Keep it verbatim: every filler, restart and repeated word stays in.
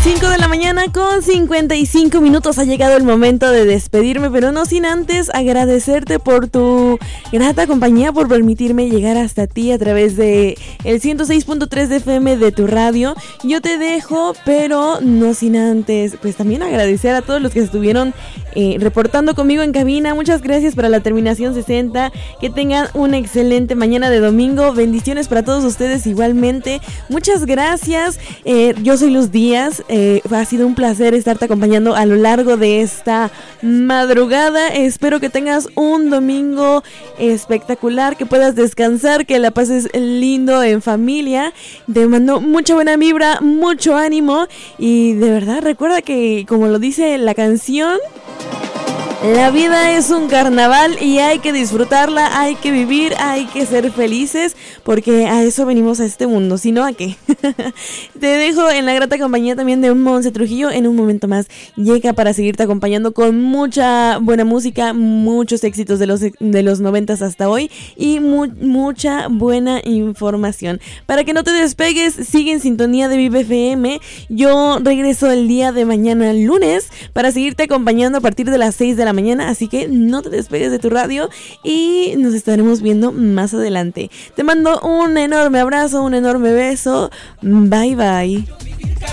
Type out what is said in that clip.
cinco de la mañana con cincuenta y cinco minutos. Ha llegado el momento de despedirme, pero no sin antes agradecerte por tu grata compañía, por permitirme llegar hasta ti a través de el ciento seis punto tres de F M de tu radio. Yo te dejo, pero no sin antes, pues también agradecer a todos los que estuvieron eh, reportando conmigo en cabina. Muchas gracias para la terminación sesenta. Que tengan una excelente mañana de domingo. Bendiciones para todos ustedes igualmente. Muchas gracias. Eh, yo soy Luz Díaz. Eh, ha sido un placer estarte acompañando a lo largo de esta madrugada. Espero que tengas un domingo espectacular, que puedas descansar, que la pases lindo en familia. Te mando mucha buena vibra, mucho ánimo y de verdad recuerda que, como lo dice la canción, la vida es un carnaval y hay que disfrutarla, hay que vivir, hay que ser felices, porque a eso venimos a este mundo, si no, ¿a qué? Te dejo en la grata compañía también de un Monse Trujillo. En un momento más llega para seguirte acompañando con mucha buena música, muchos éxitos de los de los noventas hasta hoy y mu- mucha buena información. Para que no te despegues, sigue en sintonía de Vive F M. Yo regreso el día de mañana lunes para seguirte acompañando a partir de las seis de la mañana, así que no te despegues de tu radio y nos estaremos viendo más adelante. Te mando un enorme abrazo, un enorme beso. Bye bye.